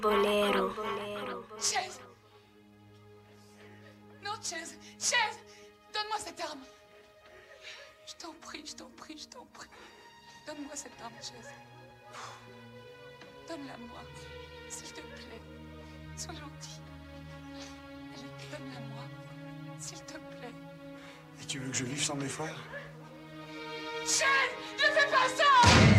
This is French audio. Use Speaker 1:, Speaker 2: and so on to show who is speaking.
Speaker 1: Bolero.
Speaker 2: Chaise. Non, Chaise. Chaise. Donne-moi cette arme. Je t'en prie, je t'en prie, je t'en prie. Donne-moi cette arme, Chaise. Donne-la-moi, s'il te plaît. Sois gentil. Allez, donne-la-moi, s'il te plaît.
Speaker 3: Et tu veux que je vive sans mes frères?
Speaker 2: Chaise!